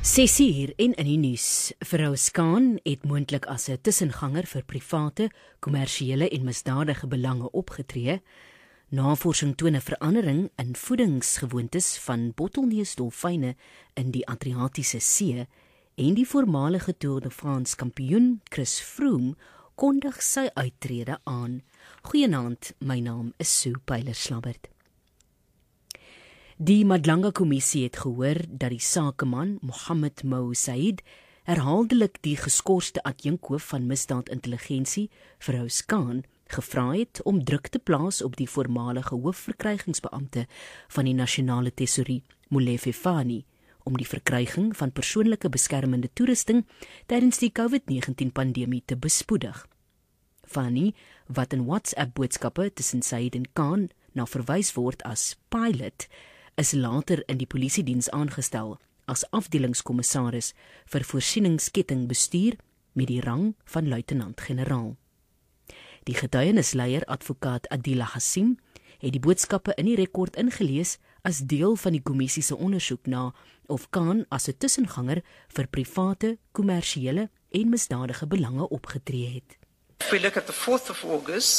6uur en in die nuus. Feroz Khan het moontlik as 'n tussenganger vir private, kommersiële en misdadige belange opgetree. Navorsing toon 'n verandering in voedingsgewoontes van bottelneusdolfyne in die Adriatiese See en die voormalige Tour de France kampioen Chris Froome kondig sy uittrede aan. Goeienaand, my naam is Sue Pyler-Slabbert. Die Madlanga-kommissie het gehoor dat die sakeman Mohammed Mo Said herhaaldelik die geskorste adjunkhoof van misdaadintelligensie, Feroz Khan, gevra het om druk te plaas op die voormalige hoofverkrygingsbeampte van die nasionale tesourie, Molefe Fani, om die verkryging van persoonlike beskermende toerusting tydens die COVID-19-pandemie te bespoedig. Fani, wat in WhatsApp-boodskappe tussen Said en Khan na verwys word as pilot, is later in die polisiediens aangestel as afdelingskommissaris vir voorsieningskettingbestuur met die rang van luitenant-generaal. Die getuienisleier, advokaat Adila Hassim, het die boodskappe in die rekord ingelees as deel van die kommissie se ondersoek na of Khan as 'n tussenganger vir private, kommersiële en misdadige belange opgetree het. If we look at the 4th of August,